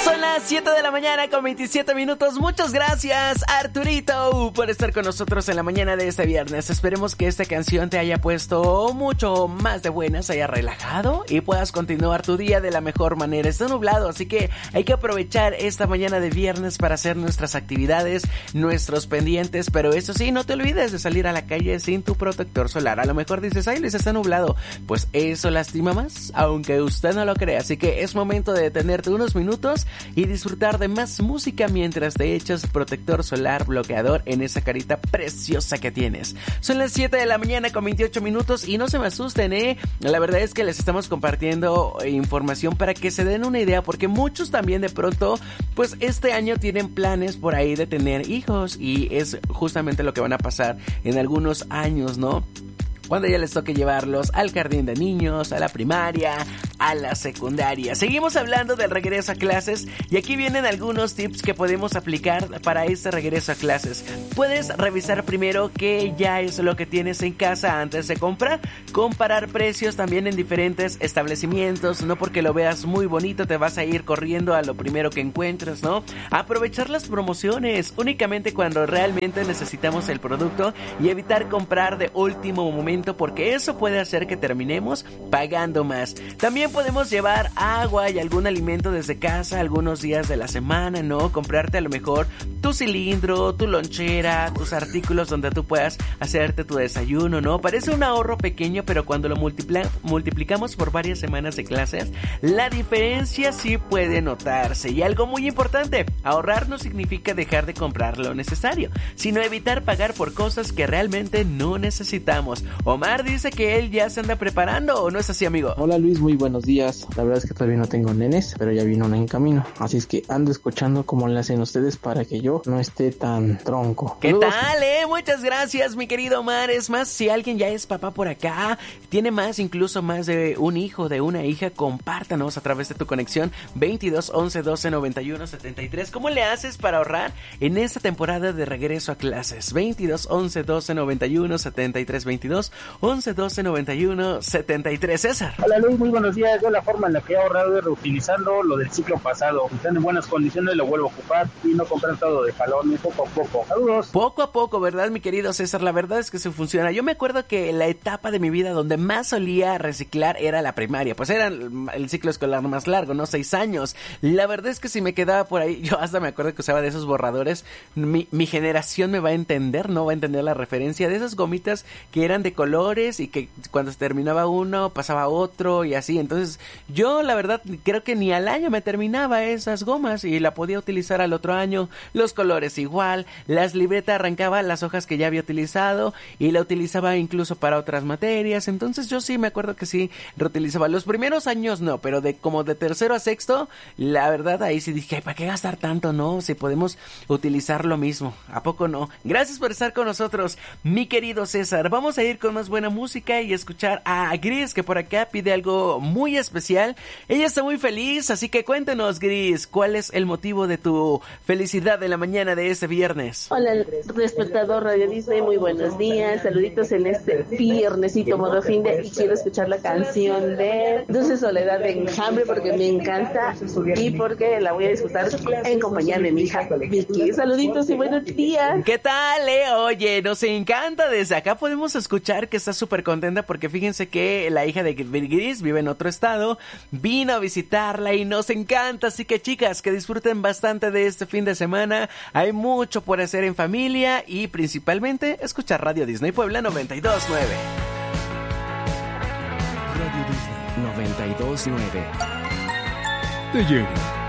Son las 7 de la mañana con 27 minutos. Muchas gracias, Arturito, por estar con nosotros en la mañana de este viernes. Esperemos que esta canción te haya puesto mucho más de buenas, haya relajado y puedas continuar tu día de la mejor manera. Está nublado, así que hay que aprovechar esta mañana de viernes para hacer nuestras actividades, nuestros pendientes. Pero eso sí, no te olvides de salir a la calle sin tu protector solar. A lo mejor dices, ay Luis, está nublado. Pues eso lastima más, aunque usted no lo crea. Así que es momento de detenerte unos minutos y disfrutar de más música mientras te echas protector solar bloqueador en esa carita preciosa que tienes. Son las 7 de la mañana con 28 minutos y no se me asusten, la verdad es que les estamos compartiendo información para que se den una idea, porque muchos también de pronto, pues este año tienen planes por ahí de tener hijos y es justamente lo que van a pasar en algunos años, ¿no? Cuando ya les toque llevarlos al jardín de niños, a la primaria, a la secundaria. Seguimos hablando del regreso a clases y aquí vienen algunos tips que podemos aplicar para este regreso a clases. Puedes revisar primero qué ya es lo que tienes en casa antes de comprar, comparar precios también en diferentes establecimientos. No porque lo veas muy bonito te vas a ir corriendo a lo primero que encuentres, ¿no? Aprovechar las promociones únicamente cuando realmente necesitamos el producto y evitar comprar de último momento, porque eso puede hacer que terminemos pagando más. También podemos llevar agua y algún alimento desde casa algunos días de la semana, ¿no? Comprarte a lo mejor tu cilindro, tu lonchera, tus artículos donde tú puedas hacerte tu desayuno, ¿no? Parece un ahorro pequeño, pero cuando lo multiplicamos por varias semanas de clases, la diferencia sí puede notarse. Y algo muy importante, ahorrar no significa dejar de comprar lo necesario, sino evitar pagar por cosas que realmente no necesitamos. Omar dice que él ya se anda preparando, ¿o no es así, amigo? Hola Luis, muy buenos días. La verdad es que todavía no tengo nenes, pero ya vino una en camino. Así es que ando escuchando cómo le hacen ustedes para que yo no esté tan tronco. ¿Qué tal, Muchas gracias, mi querido Omar. Es más, si alguien ya es papá por acá, tiene incluso más de un hijo, de una hija, compártanos a través de tu conexión 22 11 12 91 73. ¿Cómo le haces para ahorrar en esta temporada de regreso a clases? 22 11 12 91 73 22 11 12 91 73. César. Hola Luis, muy buenos días. Yo la forma en la que he ahorrado es reutilizando lo del ciclo pasado. Si están en buenas condiciones lo vuelvo a ocupar y no comprar todo de jalón, poco a poco. Saludos. Poco a poco, ¿verdad, mi querido César? La verdad es que se funciona. Yo me acuerdo que la etapa de mi vida donde más solía reciclar era la primaria. Pues era el ciclo escolar más largo, ¿no? 6 años. La verdad es que si me quedaba por ahí, yo hasta me acuerdo que usaba de esos borradores. Mi generación me va a entender, ¿no? Va a entender la referencia de esas gomitas que eran de colores y que cuando se terminaba uno pasaba otro y así. Entonces yo la verdad creo que ni al año me terminaba esas gomas y la podía utilizar al otro año. Los colores igual, las libretas arrancaba las hojas que ya había utilizado y la utilizaba incluso para otras materias. Entonces yo sí me acuerdo que sí reutilizaba. Los primeros años no, pero como de tercero a sexto, la verdad ahí sí dije, ¿para qué gastar tanto, no? Si podemos utilizar lo mismo, ¿a poco no? Gracias por estar con nosotros, mi querido César. Vamos a ir con más buena música y escuchar a Gris, que por acá pide algo muy especial. Ella está muy feliz, así que cuéntanos, Gris, ¿cuál es el motivo de tu felicidad en la mañana de este viernes? Hola, despertador Radio Disney, muy buenos días, saluditos en este viernesito modo fin de, y quiero escuchar la canción de Dulce Soledad de Enjambre porque me encanta y porque la voy a disfrutar en compañía de mi hija Vicky. Saluditos y buenos días. ¿Qué tal, Oye, nos encanta, desde acá podemos escuchar que está súper contenta porque fíjense que la hija de Gris vive en otro estado, vino a visitarla y nos encanta, así que chicas, que disfruten bastante de este fin de semana. Hay mucho por hacer en familia y principalmente escuchar Radio Disney Puebla 92.9. Radio Disney 92.9 te llega